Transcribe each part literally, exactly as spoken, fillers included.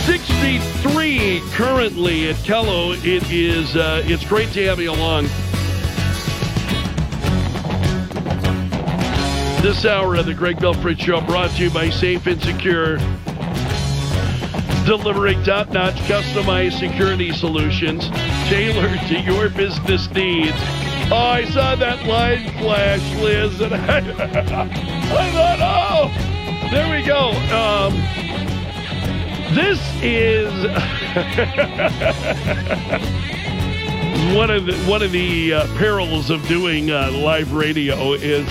sixty-three currently at Kello. It is, uh, it's great to have you along. This hour of the Greg Belfrage Show brought to you by Safe and Secure. Delivering top-notch customized security solutions tailored to your business needs. Oh, I saw that line flash, Liz, and I, I thought, oh, there we go. Um, this is one of the one of the uh, perils of doing uh, live radio is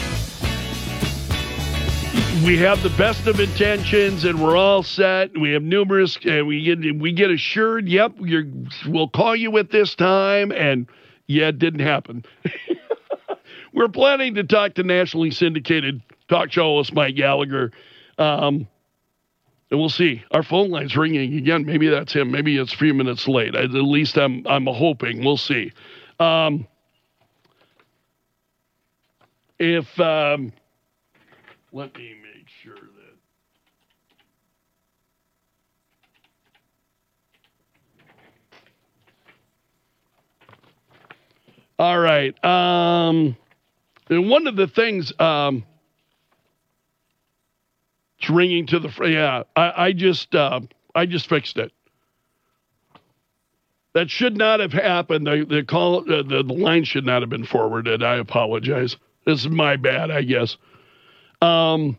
we have the best of intentions and we're all set. We have numerous, and uh, we get we get assured, yep, you're, we'll call you at this time, and yeah, it didn't happen. We're planning to talk to nationally syndicated talk show host Mike Gallagher, um, and we'll see. Our phone line's ringing again. Maybe that's him. Maybe it's a few minutes late. At least I'm I'm hoping. We'll see. Um, if um, let me make sure that. All right. Um, and one of the things, um, it's ringing to the, yeah, I, I just, uh, I just fixed it. That should not have happened. The, the call, uh, the, the line should not have been forwarded. I apologize. This is my bad, I guess. Um,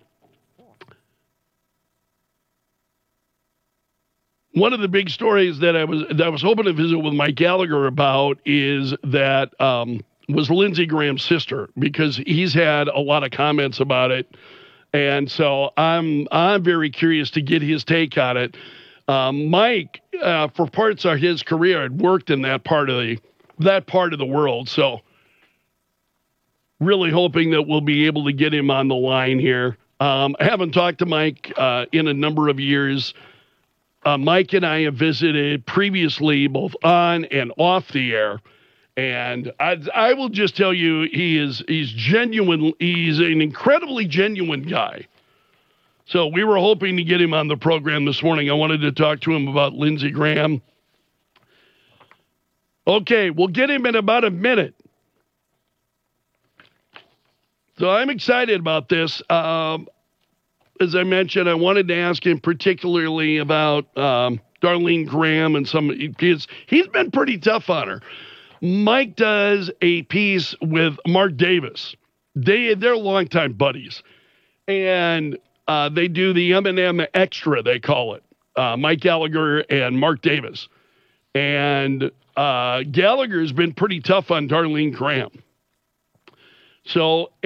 One of the big stories that I was that I was hoping to visit with Mike Gallagher about is that um, was Lindsey Graham's sister, because he's had a lot of comments about it, and so I'm I'm very curious to get his take on it. Um, Mike, uh, for parts of his career, had worked in that part of the that part of the world, so really hoping that we'll be able to get him on the line here. Um, I haven't talked to Mike uh, in a number of years. Uh, Mike and I have visited previously, both on and off the air, and I, I will just tell you, he is he's genuine. He's an incredibly genuine guy. So we were hoping to get him on the program this morning. I wanted to talk to him about Lindsey Graham. Okay, we'll get him in about a minute. So I'm excited about this. Um, As I mentioned, I wanted to ask him particularly about um, Darlene Graham and some, because he's been pretty tough on her. Mike does a piece with Mark Davis. They, they're longtime buddies. And uh, they do the M and M Extra, they call it. Uh, Mike Gallagher and Mark Davis. And uh, Gallagher's been pretty tough on Darlene Graham. So